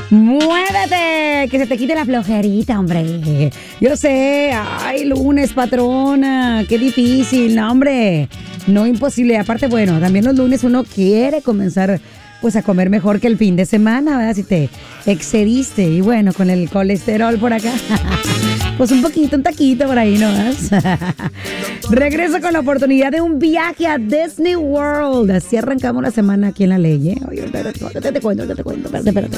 Muévete, que se te quite la flojerita, hombre. Yo sé, ay, lunes, patrona, qué difícil, no, hombre. No imposible, aparte, bueno, también los lunes uno quiere comenzar pues a comer mejor que el fin de semana, ¿verdad? Si te excediste y bueno, con el colesterol por acá, pues un poquito, un taquito por ahí, ¿no? Regreso con la oportunidad de un viaje a Disney World. Así arrancamos la semana aquí en La Ley, ¿eh? Oye, te cuento, espérate.